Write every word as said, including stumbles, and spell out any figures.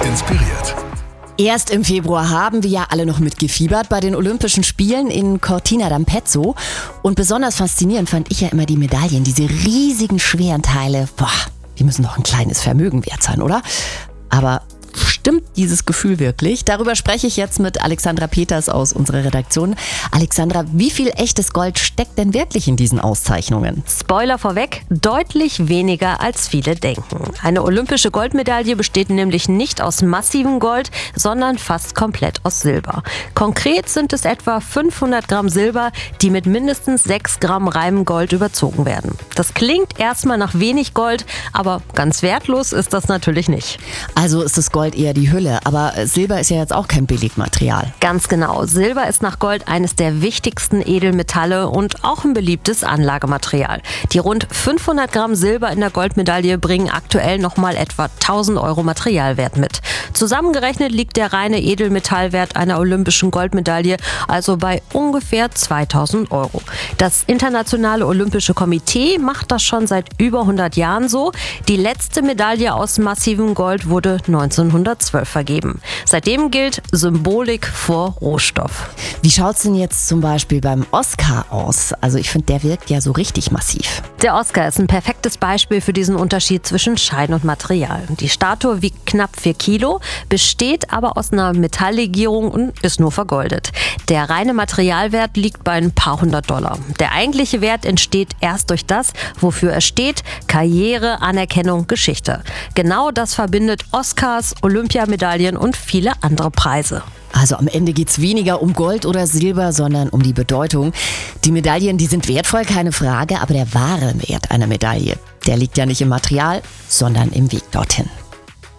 inspiriert. Erst im Februar haben wir ja alle noch mitgefiebert bei den Olympischen Spielen in Cortina d'Ampezzo. Und besonders faszinierend fand ich ja immer die Medaillen, diese riesigen schweren Teile. Boah, die müssen doch ein kleines Vermögen wert sein, oder? Aber stimmt dieses Gefühl wirklich? Darüber spreche ich jetzt mit Alexandra Peters aus unserer Redaktion. Alexandra, wie viel echtes Gold steckt denn wirklich in diesen Auszeichnungen? Spoiler vorweg, deutlich weniger als viele denken. Eine olympische Goldmedaille besteht nämlich nicht aus massivem Gold, sondern fast komplett aus Silber. Konkret sind es etwa fünfhundert Gramm Silber, die mit mindestens sechs Gramm reinem Gold überzogen werden. Das klingt erstmal nach wenig Gold, aber ganz wertlos ist das natürlich nicht. Also ist das Gold eher die Hülle, aber Silber ist ja jetzt auch kein Billigmaterial. Ganz genau. Silber ist nach Gold eines der wichtigsten Edelmetalle und auch ein beliebtes Anlagematerial. Die rund fünfhundert Gramm Silber in der Goldmedaille bringen aktuell nochmal etwa tausend Euro Materialwert mit. Zusammengerechnet liegt der reine Edelmetallwert einer olympischen Goldmedaille also bei ungefähr zweitausend Euro. Das Internationale Olympische Komitee macht das schon seit über hundert Jahren so. Die letzte Medaille aus massivem Gold wurde neunzehnhundertzwölf vergeben. Seitdem gilt Symbolik vor Rohstoff. Wie schaut es denn jetzt zum Beispiel beim Oscar aus? Also ich finde, der wirkt ja so richtig massiv. Der Oscar ist ein perfektes Beispiel für diesen Unterschied zwischen Schein und Material. Die Statue wiegt knapp vier Kilo, besteht aber aus einer Metalllegierung und ist nur vergoldet. Der reine Materialwert liegt bei ein paar hundert Dollar. Der eigentliche Wert entsteht erst durch das, wofür er steht: Karriere, Anerkennung, Geschichte. Genau das verbindet Oscars, Olympiamedaillen und viele andere Preise. Also am Ende geht es weniger um Gold oder Silber, sondern um die Bedeutung. Die Medaillen, die sind wertvoll, keine Frage, aber der wahre Wert einer Medaille, der liegt ja nicht im Material, sondern im Weg dorthin.